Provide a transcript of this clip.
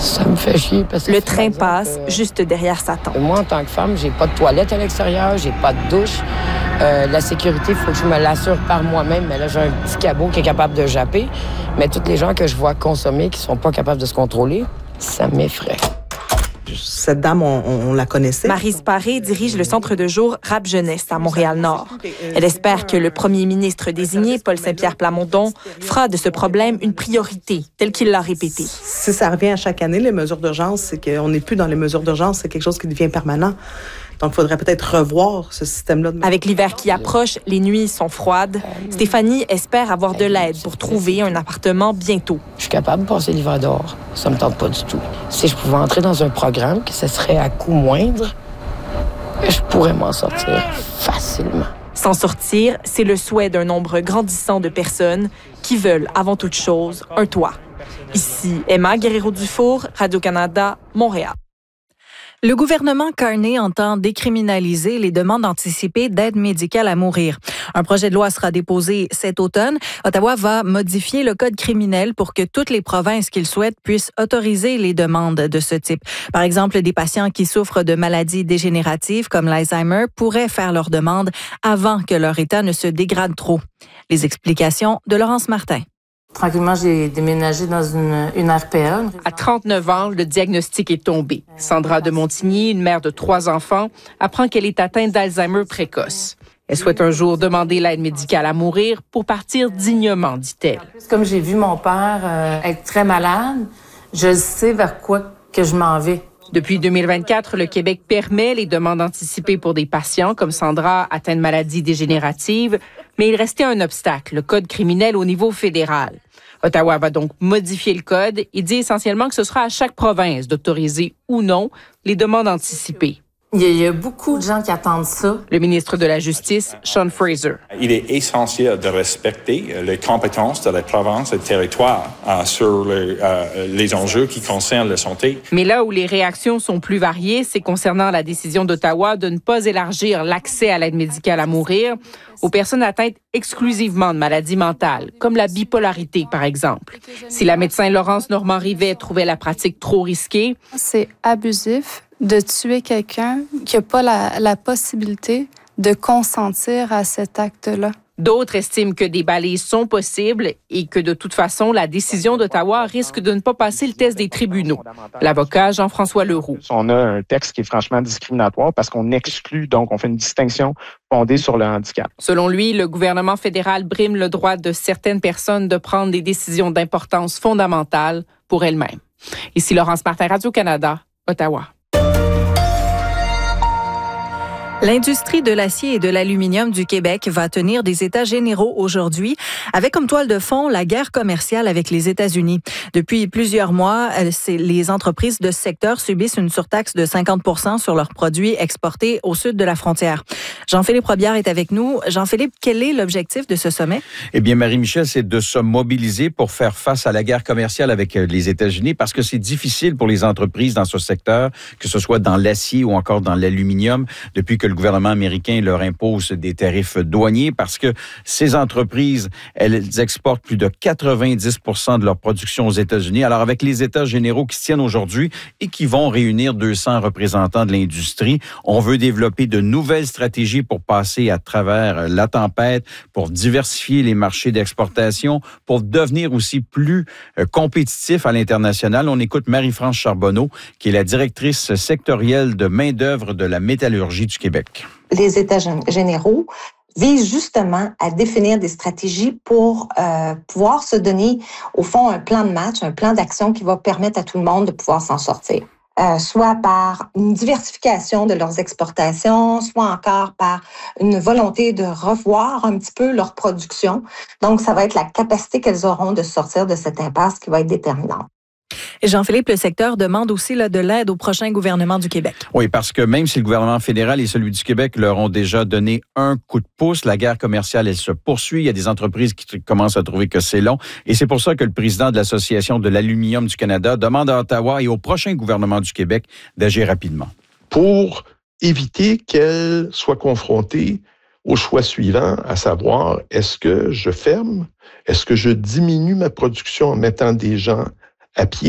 Ça me fait chier parce que... Le train passe juste derrière sa tente. Moi, en tant que femme, j'ai pas de toilette à l'extérieur, j'ai pas de douche. La sécurité, il faut que je me l'assure par moi-même. Mais là, j'ai un petit cabot qui est capable de japper. Mais tous les gens que je vois consommer, qui sont pas capables de se contrôler, ça m'effraie. Cette dame, on la connaissait. Maryse Paré dirige le centre de jour Rap Jeunesse à Montréal-Nord. Elle espère que le premier ministre désigné, Paul Saint-Pierre Plamondon, fera de ce problème une priorité, tel qu'il l'a répété. Si ça revient à chaque année, les mesures d'urgence, c'est qu'on n'est plus dans les mesures d'urgence, c'est quelque chose qui devient permanent. Donc, il faudrait peut-être revoir ce système-là. Avec l'hiver qui approche, les nuits sont froides. Stéphanie espère avoir de l'aide pour trouver un appartement bientôt. Je suis capable de passer l'hiver dehors. Ça me tente pas du tout. Si je pouvais entrer dans un programme, que ce serait à coût moindre, je pourrais m'en sortir facilement. S'en sortir, c'est le souhait d'un nombre grandissant de personnes qui veulent, avant toute chose, un toit. Ici, Emma Guerrero-Dufour, Radio-Canada, Montréal. Le gouvernement Carney entend décriminaliser les demandes anticipées d'aide médicale à mourir. Un projet de loi sera déposé cet automne. Ottawa va modifier le code criminel pour que toutes les provinces qui le souhaitent puissent autoriser les demandes de ce type. Par exemple, des patients qui souffrent de maladies dégénératives comme l'Alzheimer pourraient faire leur demande avant que leur état ne se dégrade trop. Les explications de Laurence Martin. Tranquillement, j'ai déménagé dans une RPA. À 39 ans, le diagnostic est tombé. Sandra de Montigny, une mère de 3 enfants, apprend qu'elle est atteinte d'Alzheimer précoce. Elle souhaite un jour demander l'aide médicale à mourir pour partir dignement, dit-elle. Comme j'ai vu mon père être très malade, je sais vers quoi que je m'en vais. Depuis 2024, le Québec permet les demandes anticipées pour des patients comme Sandra, atteints de maladies dégénératives, mais il restait un obstacle, le code criminel au niveau fédéral. Ottawa va donc modifier le code et dit essentiellement que ce sera à chaque province d'autoriser ou non les demandes anticipées. Il y a beaucoup de gens qui attendent ça. Le ministre de la Justice, Sean Fraser. Il est essentiel de respecter les compétences de la province et du territoire sur les enjeux qui concernent la santé. Mais là où les réactions sont plus variées, c'est concernant la décision d'Ottawa de ne pas élargir l'accès à l'aide médicale à mourir aux personnes atteintes exclusivement de maladies mentales, comme la bipolarité, par exemple. Si la médecin Laurence Normand-Rivet trouvait la pratique trop risquée... C'est abusif de tuer quelqu'un qui n'a pas la possibilité de consentir à cet acte-là. D'autres estiment que des balises sont possibles et que de toute façon, la décision d'Ottawa risque de ne pas passer le test des tribunaux. L'avocat Jean-François Leroux. On a un texte qui est franchement discriminatoire parce qu'on exclut, donc on fait une distinction fondée sur le handicap. Selon lui, le gouvernement fédéral brime le droit de certaines personnes de prendre des décisions d'importance fondamentale pour elles-mêmes. Ici Laurence Martin, Radio-Canada, Ottawa. L'industrie de l'acier et de l'aluminium du Québec va tenir des états généraux aujourd'hui, avec comme toile de fond la guerre commerciale avec les États-Unis. Depuis plusieurs mois, les entreprises de ce secteur subissent une surtaxe de 50% sur leurs produits exportés au sud de la frontière. Jean-Philippe Robillard est avec nous. Jean-Philippe, quel est l'objectif de ce sommet? Eh bien, Marie-Michel, c'est de se mobiliser pour faire face à la guerre commerciale avec les États-Unis parce que c'est difficile pour les entreprises dans ce secteur, que ce soit dans l'acier ou encore dans l'aluminium, depuis que le gouvernement américain leur impose des tarifs douaniers parce que ces entreprises, elles exportent plus de 90% de leur production aux États-Unis. Alors, avec les États généraux qui se tiennent aujourd'hui et qui vont réunir 200 représentants de l'industrie, on veut développer de nouvelles stratégies pour passer à travers la tempête, pour diversifier les marchés d'exportation, pour devenir aussi plus compétitif à l'international. On écoute Marie-France Charbonneau, qui est la directrice sectorielle de main-d'œuvre de la métallurgie du Québec. Les États généraux visent justement à définir des stratégies pour pouvoir se donner, au fond, un plan de match, un plan d'action qui va permettre à tout le monde de pouvoir s'en sortir. Soit par une diversification de leurs exportations, soit encore par une volonté de revoir un petit peu leur production. Donc, ça va être la capacité qu'elles auront de sortir de cette impasse qui va être déterminante. Et Jean-Philippe, le secteur demande aussi de l'aide au prochain gouvernement du Québec. Oui, parce que même si le gouvernement fédéral et celui du Québec leur ont déjà donné un coup de pouce, la guerre commerciale, elle se poursuit. Il y a des entreprises qui commencent à trouver que c'est long. Et c'est pour ça que le président de l'Association de l'aluminium du Canada demande à Ottawa et au prochain gouvernement du Québec d'agir rapidement. Pour éviter qu'elle soit confrontée au choix suivant, à savoir, est-ce que je ferme? Est-ce que je diminue ma production en mettant des gens à pied?